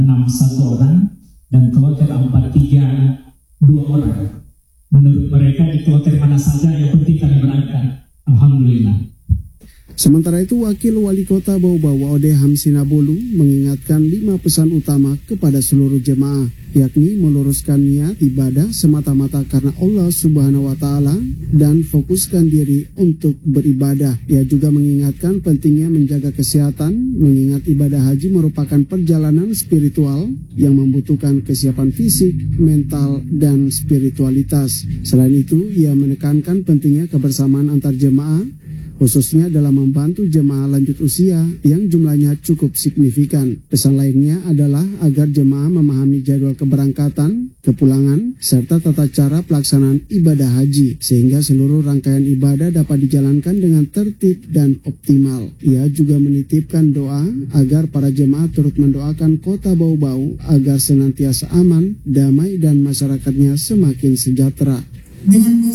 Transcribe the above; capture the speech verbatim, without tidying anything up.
enam satu orang dan kloter empat tiga dua orang. Menurut mereka di kloter mana saja yang penting kami berangkat. Alhamdulillah. Sementara itu, Wakil Wali Kota Bau-Bau Ode Hamsinabolu mengingatkan lima pesan utama kepada seluruh jemaah, yakni meluruskan niat ibadah semata-mata karena Allah Subhanahu wa Ta'ala dan fokuskan diri untuk beribadah. Ia juga mengingatkan pentingnya menjaga kesehatan, mengingat ibadah haji merupakan perjalanan spiritual yang membutuhkan kesiapan fisik, mental, dan spiritualitas. Selain itu, ia menekankan pentingnya kebersamaan antar jemaah, khususnya dalam membantu jemaah lanjut usia yang jumlahnya cukup signifikan. Pesan lainnya adalah agar jemaah memahami jadwal keberangkatan, kepulangan, serta tata cara pelaksanaan ibadah haji, sehingga seluruh rangkaian ibadah dapat dijalankan dengan tertib dan optimal. Ia juga menitipkan doa agar para jemaah turut mendoakan kota Bau-Bau agar senantiasa aman, damai, dan masyarakatnya semakin sejahtera. Dengan